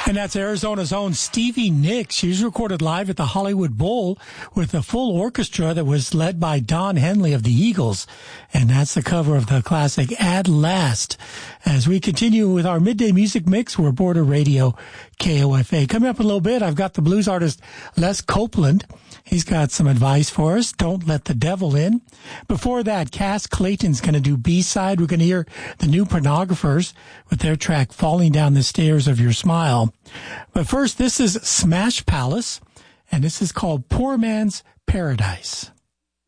And that's Arizona's own Stevie Nicks. She was recorded live at the Hollywood Bowl with a full orchestra that was led by Don Henley of the Eagles. And that's the cover of the classic At Last. As we continue with our midday music mix, we're Border Radio KOFA. Coming up in a little bit, I've got the blues artist Les Copeland. He's got some advice for us. Don't let the devil in. Before that, Cass Clayton's going to do B-side. We're going to hear the New Pornographers with their track Falling Down the Stairs of Your Smile. But first, this is Smash Palace, and this is called Poor Man's Paradise.